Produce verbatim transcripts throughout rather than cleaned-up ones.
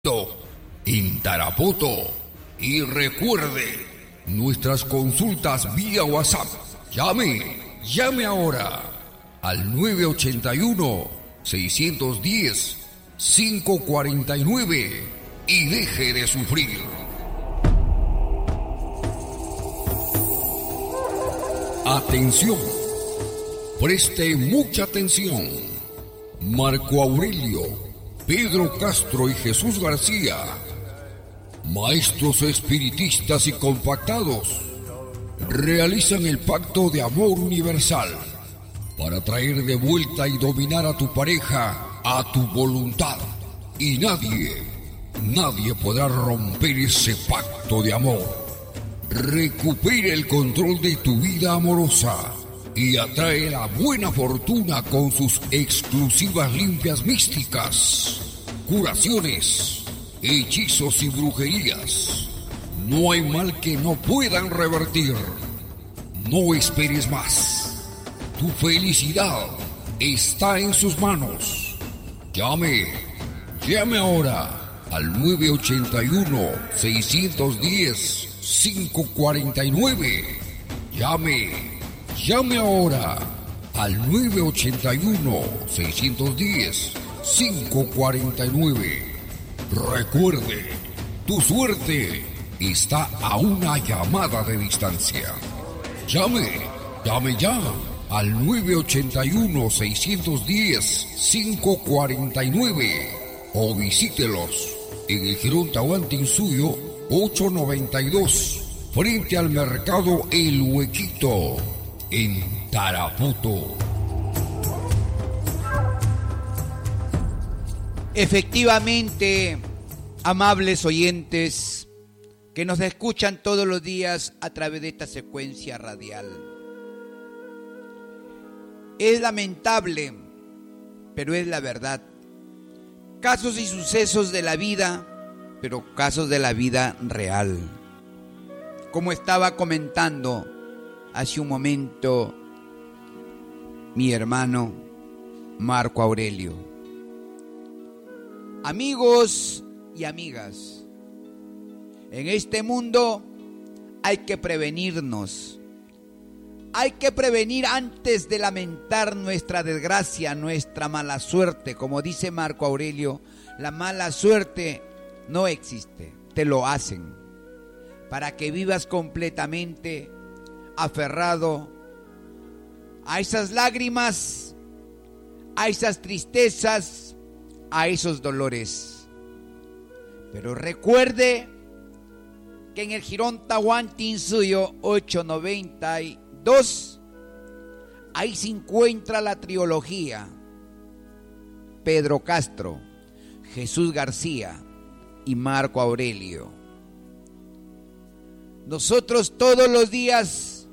en Tarapoto. Y recuerde, nuestras consultas vía WhatsApp. Llame, llame ahora al nueve ocho uno, seis uno cero, cinco cuatro nueve y deje de sufrir. Atención, preste mucha atención. Marco Aurelio, Pedro Castro y Jesús García, maestros espiritistas y compactados, realizan el pacto de amor universal para traer de vuelta y dominar a tu pareja a tu voluntad. Y nadie, nadie podrá romper ese pacto de amor. Recupera el control de tu vida amorosa y atrae la buena fortuna con sus exclusivas limpias místicas, curaciones, hechizos y brujerías. No hay mal que no puedan revertir. No esperes más. Tu felicidad está en sus manos. Llame, llame ahora al nueve ocho uno, seis uno cero, cinco cuatro nueve. Llame, llame ahora al nueve ocho uno, seis uno cero, cinco cuatro nueve. Recuerde, tu suerte está a una llamada de distancia. Llame, llame ya al nueve ocho uno, seis uno cero, cinco cuatro nueve o visítelos en el Jirón Tahuantinsuyo ochocientos noventa y dos, frente al mercado El Huequito, en Tarapoto. Efectivamente, amables oyentes que nos escuchan todos los días a través de esta secuencia radial, es lamentable, pero es la verdad. Casos y sucesos de la vida, pero casos de la vida real. Como estaba comentando hace un momento mi hermano Marco Aurelio. Amigos y amigas, en este mundo hay que prevenirnos. Hay que prevenir antes de lamentar nuestra desgracia, nuestra mala suerte. Como dice Marco Aurelio, la mala suerte no existe, te lo hacen, para que vivas completamente aferrado a esas lágrimas, a esas tristezas, a esos dolores. Pero recuerde que en el Jirón Tahuantinsuyo ochocientos noventa y dos, ahí se encuentra la trilogía Pedro Castro, Jesús García y Marco Aurelio. Nosotros todos los días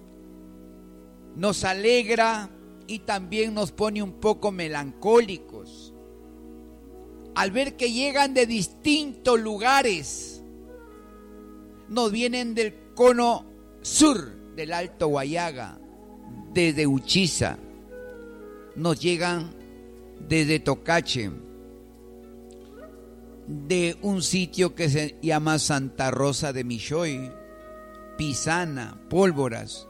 nos alegra y también nos pone un poco melancólicos al ver que llegan de distintos lugares. Nos vienen del cono sur del Alto Guayaga, desde Uchiza, nos llegan desde Tocache, de un sitio que se llama Santa Rosa de Michoy, Pisana, Pólvoras.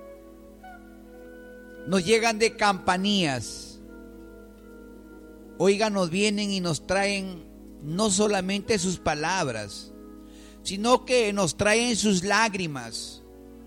Nos llegan de Campanías. Oiga, nos vienen y nos traen no solamente sus palabras, sino que nos traen sus lágrimas.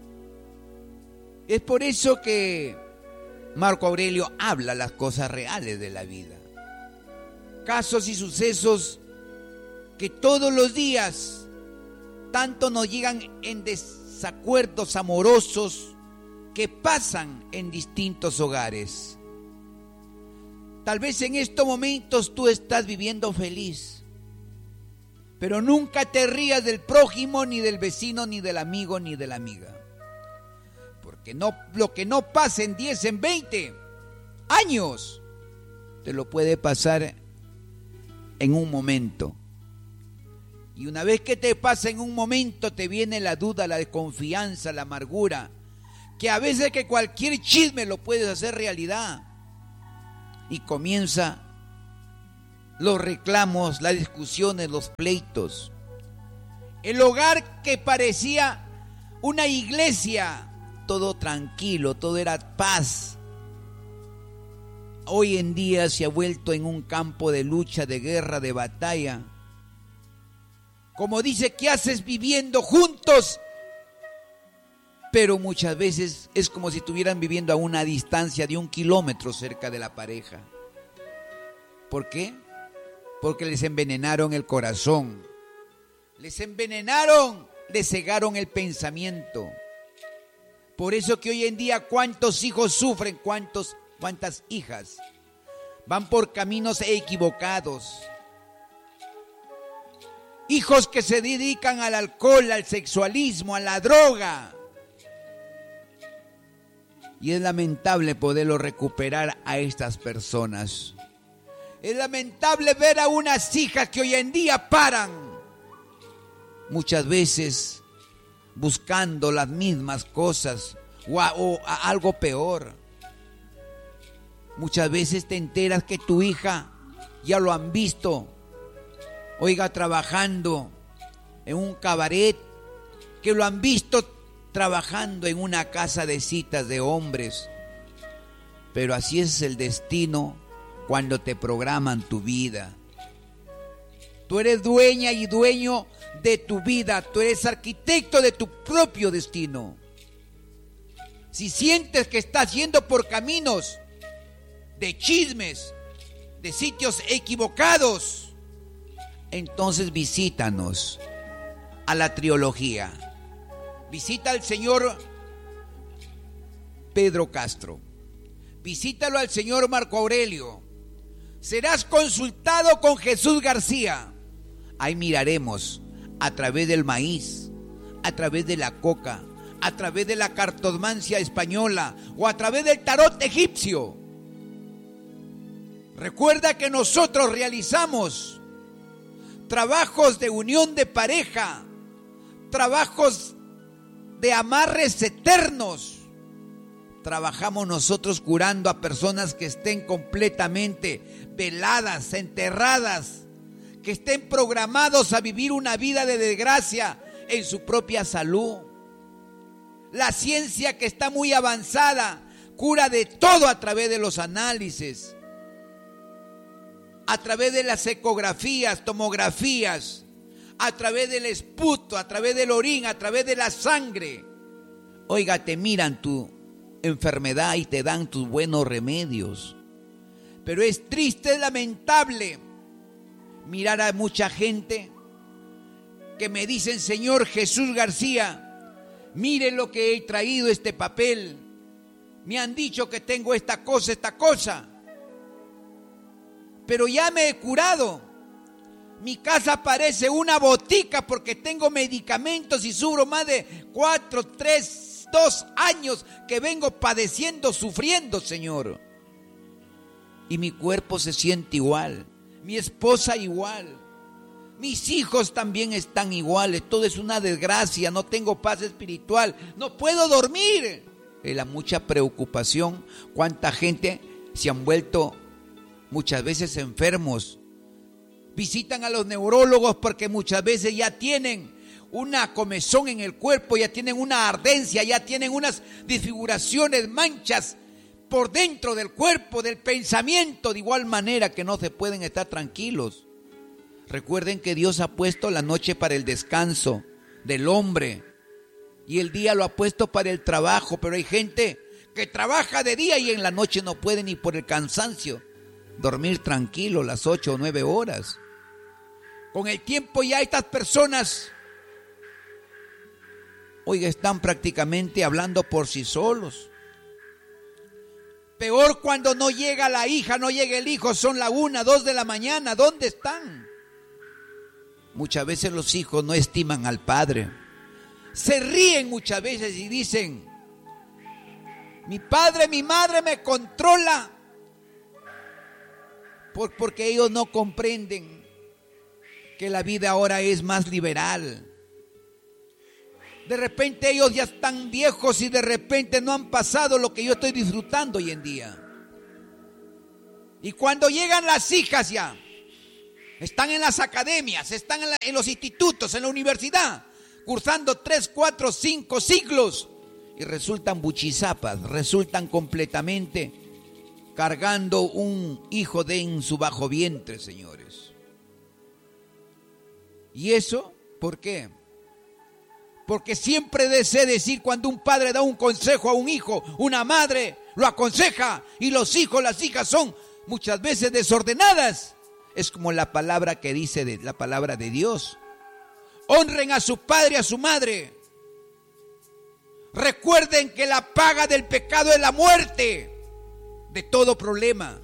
Es por eso que Marco Aurelio habla las cosas reales de la vida. Casos y sucesos que todos los días tanto nos llegan en desacuerdos amorosos que pasan en distintos hogares. Tal vez en estos momentos tú estás viviendo feliz, pero nunca te rías del prójimo, ni del vecino, ni del amigo, ni de la amiga. Porque no, lo que no pasa en diez, en veinte años, te lo puede pasar en un momento. Y una vez que te pasa en un momento, te viene la duda, la desconfianza, la amargura, que a veces que cualquier chisme lo puedes hacer realidad. Y comienza los reclamos, las discusiones, los pleitos. El hogar que parecía una iglesia, todo tranquilo, todo era paz. Hoy en día se ha vuelto en un campo de lucha, de guerra, de batalla. Como dice, ¿qué haces viviendo juntos? Pero muchas veces es como si estuvieran viviendo a una distancia de un kilómetro cerca de la pareja. ¿Por qué? Porque les envenenaron el corazón. Les envenenaron, les cegaron el pensamiento. Por eso que hoy en día cuántos hijos sufren, cuántos, cuántas hijas van por caminos equivocados. Hijos que se dedican al alcohol, al sexualismo, a la droga. Y es lamentable poderlo recuperar a estas personas. Es lamentable ver a unas hijas que hoy en día paran, muchas veces buscando las mismas cosas o, a, o a algo peor. Muchas veces te enteras que tu hija ya lo han visto, oiga, trabajando en un cabaret, que lo han visto trabajando en una casa de citas de hombres. Pero así es el destino cuando te programan tu vida. Tú eres dueña y dueño de tu vida. Tú eres arquitecto de tu propio destino. Si sientes que estás yendo por caminos de chismes, de sitios equivocados, entonces visítanos a la Trilogía. Visita al señor Pedro Castro. Visítalo al señor Marco Aurelio. Serás consultado con Jesús García. Ahí miraremos a través del maíz, a través de la coca, a través de la cartomancia española o a través del tarot egipcio. Recuerda que nosotros realizamos trabajos de unión de pareja, trabajos de amarres eternos. Trabajamos nosotros curando a personas que estén completamente veladas, enterradas, que estén programados a vivir una vida de desgracia en su propia salud. La ciencia, que está muy avanzada, cura de todo a través de los análisis, a través de las ecografías, tomografías, a través del esputo, a través del orín, a través de la sangre. Oiga, te miran tu enfermedad y te dan tus buenos remedios. Pero es triste, es lamentable mirar a mucha gente que me dicen: señor Jesús García, mire lo que he traído, este papel. Me han dicho que tengo esta cosa, esta cosa. Pero ya me he curado. Mi casa parece una botica porque tengo medicamentos y sufro más de cuatro, tres, dos años que vengo padeciendo, sufriendo, Señor. Y mi cuerpo se siente igual, mi esposa igual, mis hijos también están iguales. Todo es una desgracia, no tengo paz espiritual, no puedo dormir. Es la mucha preocupación. Cuánta gente se han vuelto muchas veces enfermos. Visitan a los neurólogos porque muchas veces ya tienen una comezón en el cuerpo, ya tienen una ardencia, ya tienen unas desfiguraciones, manchas por dentro del cuerpo, del pensamiento, de igual manera que no se pueden estar tranquilos. Recuerden que Dios ha puesto la noche para el descanso del hombre y el día lo ha puesto para el trabajo, pero hay gente que trabaja de día y en la noche no puede ni por el cansancio dormir tranquilo las ocho o nueve horas. Con el tiempo ya estas personas, oiga, están prácticamente hablando por sí solos. Peor cuando no llega la hija, no llega el hijo, son la una, dos de la mañana. ¿Dónde están? Muchas veces los hijos no estiman al padre. Se ríen muchas veces y dicen: mi padre, mi madre me controla. Por, porque ellos no comprenden que la vida ahora es más liberal. De repente ellos ya están viejos y de repente no han pasado lo que yo estoy disfrutando hoy en día. Y cuando llegan las hijas ya, están en las academias, están en, la, en los institutos, en la universidad, cursando tres, cuatro, cinco siglos y resultan buchizapas, resultan completamente cargando un hijo de en su bajo vientre, señores. ¿Y eso por qué? Porque siempre deseo decir, cuando un padre da un consejo a un hijo, una madre lo aconseja y los hijos, las hijas son muchas veces desordenadas. Es como la palabra que dice de, la palabra de Dios. Honren a su padre y a su madre. Recuerden que la paga del pecado es la muerte de todo problema.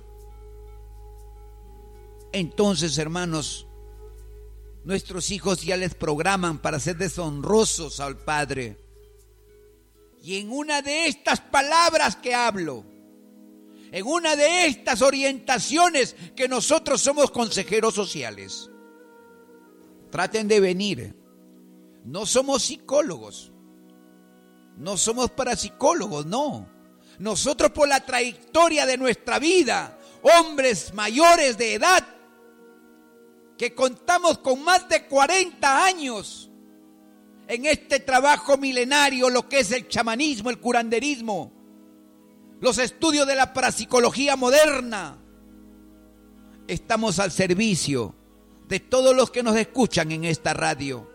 Entonces, hermanos, nuestros hijos ya les programan para ser deshonrosos al Padre. Y en una de estas palabras que hablo, en una de estas orientaciones que nosotros somos consejeros sociales, traten de venir. No somos psicólogos, no somos parapsicólogos, no. Nosotros, por la trayectoria de nuestra vida, hombres mayores de edad, que contamos con más de cuarenta años en este trabajo milenario, lo que es el chamanismo, el curanderismo, los estudios de la parapsicología moderna, estamos al servicio de todos los que nos escuchan en esta radio.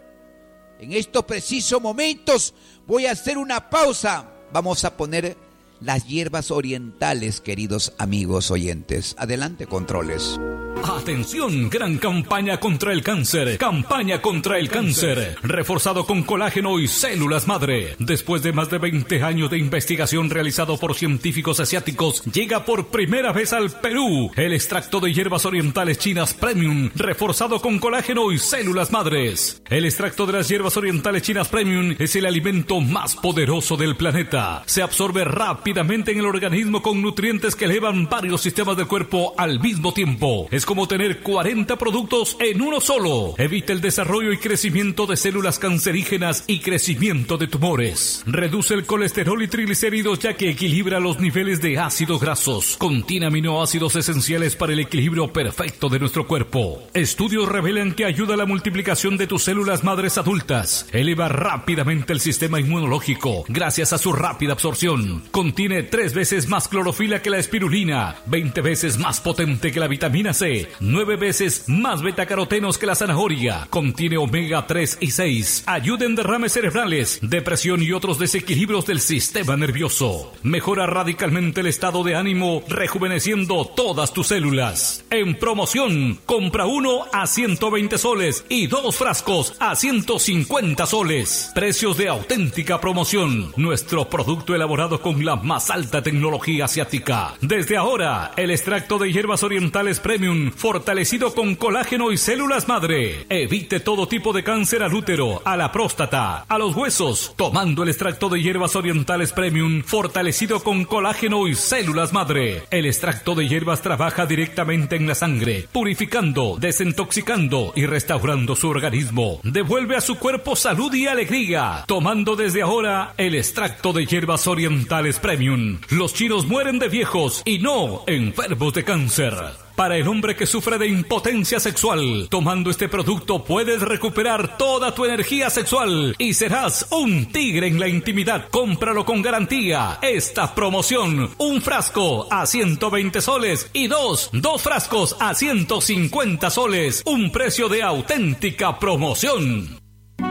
En estos precisos momentos voy a hacer una pausa. Vamos a poner las hierbas orientales, queridos amigos oyentes. Adelante, controles. Atención, gran campaña contra el cáncer. Campaña contra el cáncer. Reforzado con colágeno y células madre. Después de más de veinte años de investigación realizado por científicos asiáticos, llega por primera vez al Perú el extracto de hierbas orientales chinas Premium, reforzado con colágeno y células madres. El extracto de las hierbas orientales chinas Premium es el alimento más poderoso del planeta. Se absorbe rápidamente en el organismo con nutrientes que elevan varios sistemas del cuerpo al mismo tiempo. Es como tener cuarenta productos en uno solo. Evita el desarrollo y crecimiento de células cancerígenas y crecimiento de tumores. Reduce el colesterol y triglicéridos, ya que equilibra los niveles de ácidos grasos. Contiene aminoácidos esenciales para el equilibrio perfecto de nuestro cuerpo. Estudios revelan que ayuda a la multiplicación de tus células madres adultas. Eleva rápidamente el sistema inmunológico gracias a su rápida absorción. Contiene tres veces más clorofila que la espirulina, veinte veces más potente que la vitamina C, nueve veces más betacarotenos que la zanahoria. Contiene omega tres y seis. Ayuda en derrames cerebrales, depresión y otros desequilibrios del sistema nervioso. Mejora radicalmente el estado de ánimo, rejuveneciendo todas tus células. En promoción, compra uno a ciento veinte soles y dos frascos a ciento cincuenta soles. Precios de auténtica promoción. Nuestro producto elaborado con la más alta tecnología asiática. Desde ahora, el extracto de hierbas orientales Premium, fortalecido con colágeno y células madre. Evite todo tipo de cáncer al útero, a la próstata, a los huesos, tomando el extracto de hierbas orientales Premium, fortalecido con colágeno y células madre. El extracto de hierbas trabaja directamente en la sangre, purificando, desintoxicando y restaurando su organismo. Devuelve a su cuerpo salud y alegría, tomando desde ahora el extracto de hierbas orientales Premium. Los chinos mueren de viejos y no enfermos de cáncer. Para el hombre que sufre de impotencia sexual, tomando este producto puedes recuperar toda tu energía sexual y serás un tigre en la intimidad. Cómpralo con garantía. Esta promoción, un frasco a ciento veinte soles y dos, dos frascos a ciento cincuenta soles. Un precio de auténtica promoción.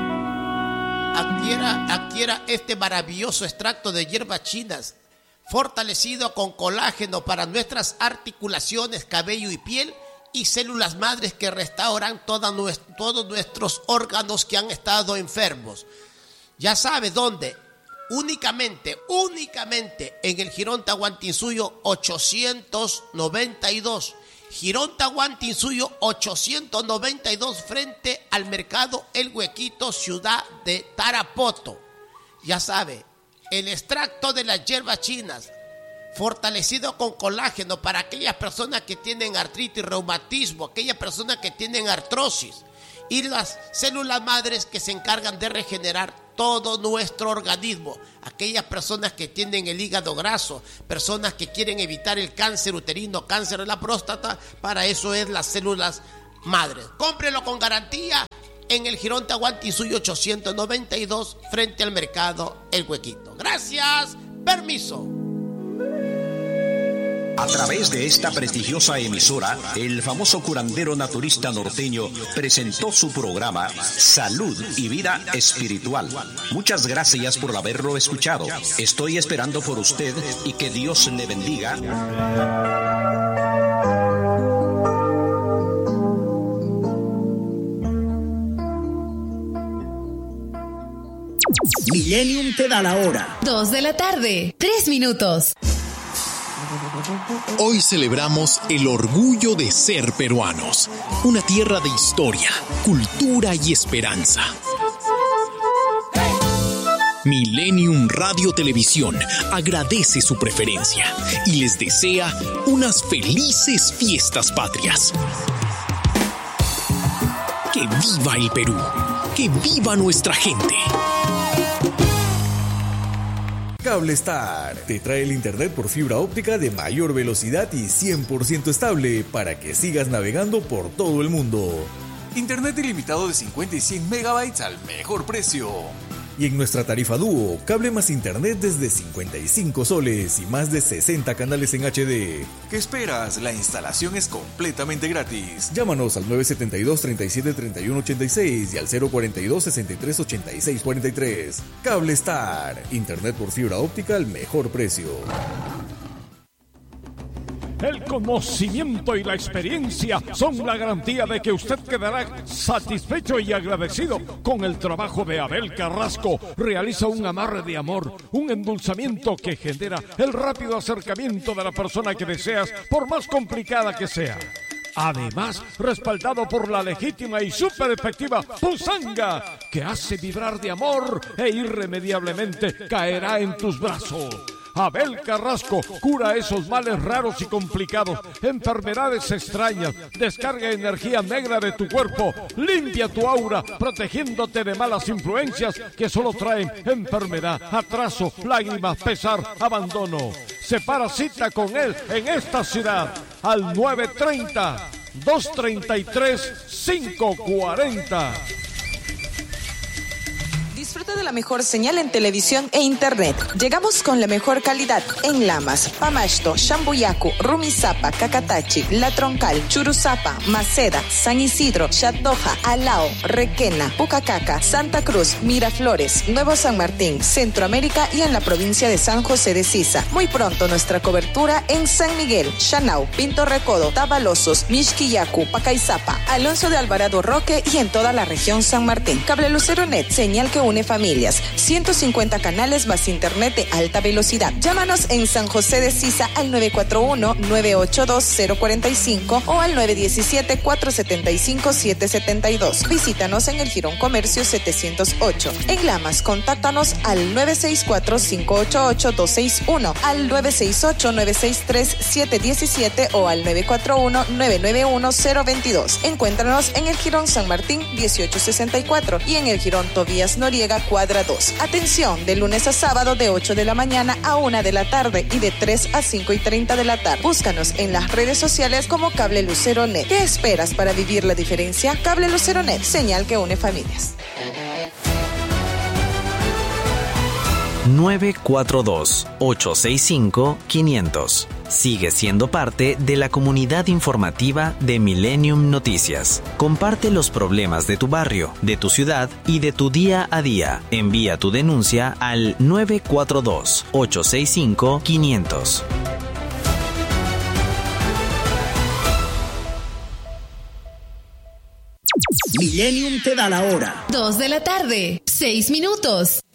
Adquiera, adquiera este maravilloso extracto de hierbas chinas, fortalecido con colágeno para nuestras articulaciones, cabello y piel, y células madres que restauran toda nuestro, todos nuestros órganos que han estado enfermos. Ya sabe dónde, únicamente, únicamente en el Girón Tahuantinsuyo ochocientos noventa y dos. Girón Tahuantinsuyo ochocientos noventa y dos, frente al mercado El Huequito, ciudad de Tarapoto. Ya sabe, el extracto de las hierbas chinas, fortalecido con colágeno para aquellas personas que tienen artritis, reumatismo, aquellas personas que tienen artrosis, y las células madres que se encargan de regenerar todo nuestro organismo. Aquellas personas que tienen el hígado graso, personas que quieren evitar el cáncer uterino, cáncer de la próstata, para eso es las células Madres. Cómprelo con garantía en el Jirón Tahuantinsuyo ochocientos noventa y dos frente al mercado El Huequito. Gracias, permiso. A través de esta prestigiosa emisora, el famoso curandero naturista norteño presentó su programa Salud y Vida Espiritual. Muchas gracias por haberlo escuchado. Estoy esperando por usted y que Dios le bendiga. Millennium te da la hora. Dos de la tarde, tres minutos. Hoy celebramos el orgullo de ser peruanos, una tierra de historia, cultura y esperanza. Millennium Radio Televisión agradece su preferencia y les desea unas felices fiestas patrias. ¡Que viva el Perú! ¡Que viva nuestra gente! Cablestar te trae el internet por fibra óptica de mayor velocidad y cien por ciento estable para que sigas navegando por todo el mundo. Internet ilimitado de cincuenta y cien megabytes al mejor precio. Y en nuestra tarifa dúo, cable más internet desde cincuenta y cinco soles y más de sesenta canales en H D. ¿Qué esperas? La instalación es completamente gratis. Llámanos al nueve siete dos, treinta y siete, treinta y uno ochenta y seis y al cero cuarenta y dos, sesenta y tres, ochenta y seis cuarenta y tres. Cablestar, internet por fibra óptica al mejor precio. El conocimiento y la experiencia son la garantía de que usted quedará satisfecho y agradecido con el trabajo de Abel Carrasco. Realiza un amarre de amor, un endulzamiento que genera el rápido acercamiento de la persona que deseas, por más complicada que sea. Además, respaldado por la legítima y súper efectiva Pusanga, que hace vibrar de amor e irremediablemente caerá en tus brazos. Abel Carrasco cura esos males raros y complicados, enfermedades extrañas, descarga energía negra de tu cuerpo, limpia tu aura, protegiéndote de malas influencias que solo traen enfermedad, atraso, lágrimas, pesar, abandono. Separa cita con él en esta ciudad al nueve treinta, dos treinta y tres, cinco cuarenta. Disfruta de la mejor señal en televisión e internet. Llegamos con la mejor calidad en Lamas, Pamasto, Shambuyacu, Rumisapa, Cacatachi, La Troncal, Churuzapa, Maceda, San Isidro, Chatoja, Alao, Requena, Pucacaca, Santa Cruz, Miraflores, Nuevo San Martín, Centroamérica y en la provincia de San José de Sisa. Muy pronto nuestra cobertura en San Miguel, Chanau, Pinto Recodo, Tabalosos, Mixquillacu, Pacaizapa, Alonso de Alvarado Roque y en toda la región San Martín. Cable Lucero Net, señal que une familias, ciento cincuenta canales más internet de alta velocidad. Llámanos en San José de Sisa al nueve cuatro uno, nueve ocho dos, cero cuatro cinco o al nueve uno siete, cuatro siete cinco, siete siete dos. Visítanos en el Jirón Comercio setecientos ocho. En Lamas, contáctanos al nueve seis cuatro, cinco ocho ocho, dos seis uno, al nueve seis ocho, nueve seis tres, siete uno siete o al nueve cuatro uno, nueve nueve uno, cero dos dos. Encuéntranos en el Jirón San Martín dieciocho sesenta y cuatro y en el Jirón Tobías Noriega Cuadra dos. Atención, de lunes a sábado de ocho de la mañana a una de la tarde y de tres a cinco y treinta de la tarde. Búscanos en las redes sociales como Cable Lucero Net. ¿Qué esperas para vivir la diferencia? Cable Lucero Net, señal que une familias. nueve cuatro dos, ocho seis cinco, quinientos. Sigue siendo parte de la comunidad informativa de Millennium Noticias. Comparte los problemas de tu barrio, de tu ciudad y de tu día a día. Envía tu denuncia al nueve cuatro dos, ocho seis cinco, quinientos. Millennium te da la hora. Dos de la tarde, seis minutos.